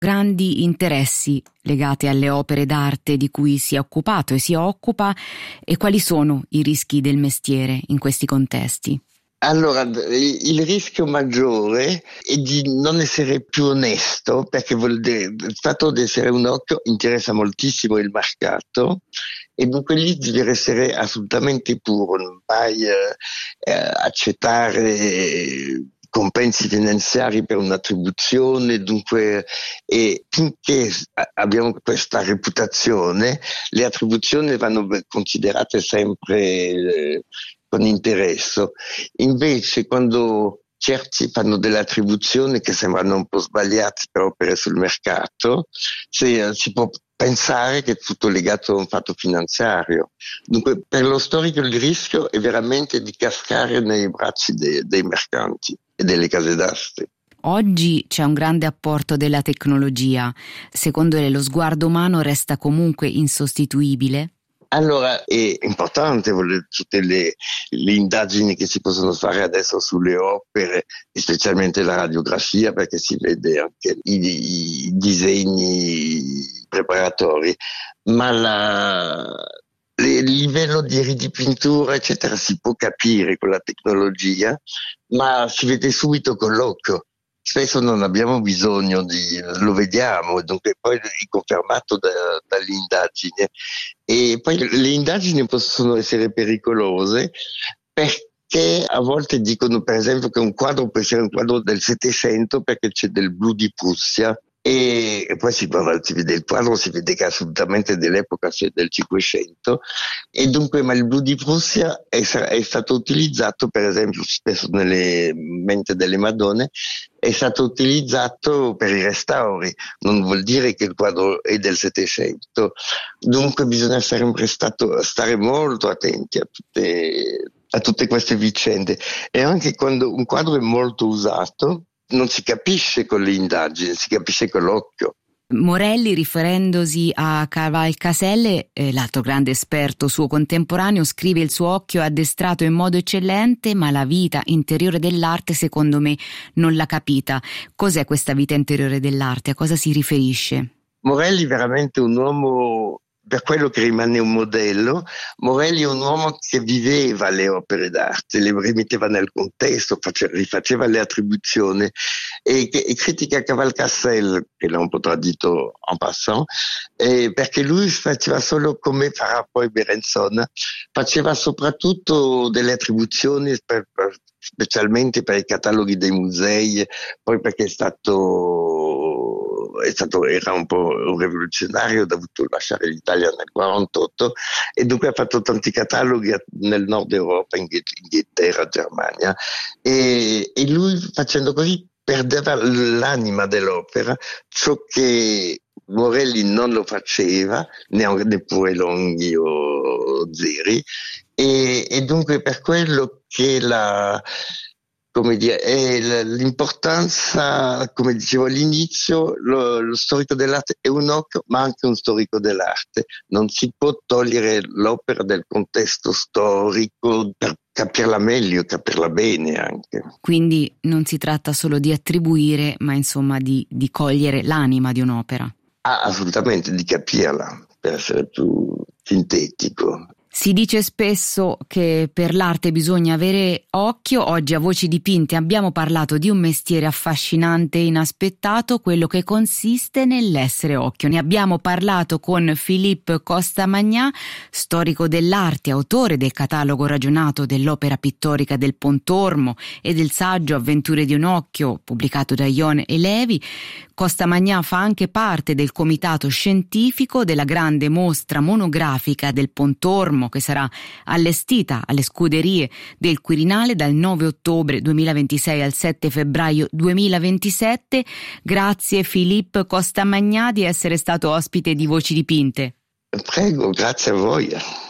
grandi interessi legati alle opere d'arte di cui si è occupato e si occupa, e quali sono i rischi del mestiere in questi contesti? Allora, il rischio maggiore è di non essere più onesto, perché vuol dire, il fatto di essere un occhio interessa moltissimo il mercato, e dunque lì deve essere assolutamente puro, non mai accettare compensi finanziari per un'attribuzione. Dunque, e finché abbiamo questa reputazione, le attribuzioni vanno considerate sempre con interesse. Invece, quando certi fanno delle attribuzioni che sembrano un po' sbagliate per opere sul mercato, si può pensare che è tutto legato a un fatto finanziario. Dunque, per lo storico il rischio è veramente di cascare nei bracci dei mercanti e delle case d'arte. Oggi c'è un grande apporto della tecnologia. Secondo lei lo sguardo umano resta comunque insostituibile? Allora, è importante tutte le indagini che si possono fare adesso sulle opere, specialmente la radiografia, perché si vede anche i disegni preparatori, ma il livello di ridipintura, eccetera, si può capire con la tecnologia, ma si vede subito con l'occhio. Spesso non abbiamo bisogno lo vediamo, dunque poi è confermato dall'indagine. E poi le indagini possono essere pericolose, perché a volte dicono, per esempio, che un quadro può essere un quadro del Settecento perché c'è del blu di Prussia, e poi si vede il quadro, si vede che assolutamente dell'epoca, cioè del Cinquecento, e dunque, ma il blu di Prussia è stato utilizzato, per esempio, spesso nelle mente delle Madonne, è stato utilizzato per i restauri, non vuol dire che il quadro è del Settecento. Dunque bisogna stare molto attenti a tutte queste vicende, e anche quando un quadro è molto usato non si capisce con le indagini, si capisce con l'occhio. Morelli, riferendosi a Cavalcaselle, l'altro grande esperto suo contemporaneo, scrive: il suo occhio è addestrato in modo eccellente, ma la vita interiore dell'arte secondo me non l'ha capita. Cos'è questa vita interiore dell'arte? A cosa si riferisce? Morelli è veramente un uomo, per quello che rimane un modello. Morelli è un uomo che viveva le opere d'arte, le rimetteva nel contesto, rifaceva le attribuzioni, e critica Cavalcaselle, che l'ha un po' tradito en passant, perché lui faceva solo, come farà poi Berenson, faceva soprattutto delle attribuzioni specialmente per i cataloghi dei musei, poi perché era un po' un rivoluzionario, ha dovuto lasciare l'Italia nel 1948, e dunque ha fatto tanti cataloghi nel nord Europa, Inghilterra, Germania, e lui, facendo così, perdeva l'anima dell'opera, ciò che Morelli non lo faceva, neppure Longhi o Zeri, e dunque per quello che l'importanza, come dicevo all'inizio, lo storico dell'arte è un occhio, ma anche un storico dell'arte. Non si può togliere l'opera del contesto storico per capirla meglio, capirla bene anche. Quindi non si tratta solo di attribuire, ma insomma di cogliere l'anima di un'opera. Assolutamente, di capirla, per essere più sintetico. Si dice spesso che per l'arte bisogna avere occhio. Oggi a Voci Dipinte abbiamo parlato di un mestiere affascinante e inaspettato, quello che consiste nell'essere occhio. Ne abbiamo parlato con Philippe Costamagna, storico dell'arte, autore del catalogo ragionato dell'opera pittorica del Pontormo e del saggio Avventure di un occhio, pubblicato da Ion e Levi. Costamagna fa anche parte del comitato scientifico della grande mostra monografica del Pontormo, che sarà allestita alle Scuderie del Quirinale dal 9 ottobre 2026 al 7 febbraio 2027. Grazie Philippe Costamagna di essere stato ospite di Voci Dipinte. Prego, grazie a voi.